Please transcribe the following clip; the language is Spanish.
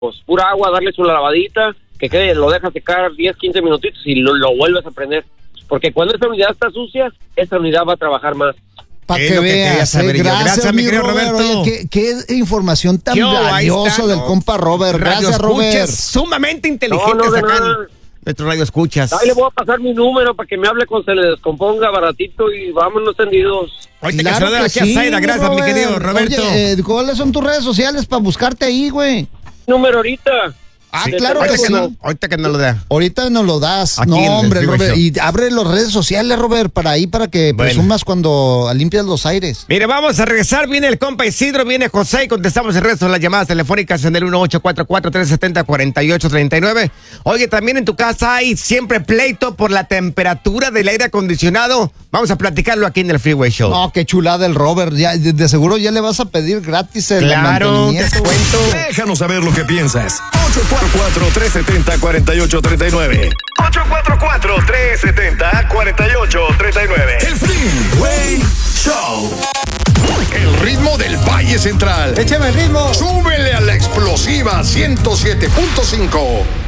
pues pura agua, darle su lavadita, que quede, lo dejas secar 10, 15 minutitos y lo vuelves a prender. Porque cuando esta unidad está sucia, esta unidad va a trabajar más. Para que veas, gracias, mi querido Roberto. Oye, qué información tan valiosa del compa Robert. Gracias, Robert. Sumamente inteligente sacan nuestro radio escuchas. Ahí le voy a pasar mi número para que me hable cuando se le descomponga baratito y vámonos tendidos. Ahorita claro que se lo aquí a Zaida, gracias, Robert. Mi querido Roberto. Oye, ¿cuáles son tus redes sociales para buscarte ahí, güey? Número ahorita. Sí, claro que sí. Ahorita que nos lo da. Ahorita nos lo das. Aquí no, hombre, Robert. Show. Y abre las redes sociales, Robert, para que presumas cuando limpias los aires. Mire, vamos a regresar. Viene el compa Isidro, viene José y contestamos el resto de las llamadas telefónicas en el 1844-370-4839. Oye, también en tu casa hay siempre pleito por la temperatura del aire acondicionado. Vamos a platicarlo aquí en el Freeway Show. No, qué chulada el Robert. Ya, de seguro ya le vas a pedir gratis el mantenimiento. Te cuento. Déjanos saber lo que piensas. 844-370-4839. 844-370-4839. El Freeway Show. El ritmo del Valle Central. Échame el ritmo. Súbele a la explosiva 107.5.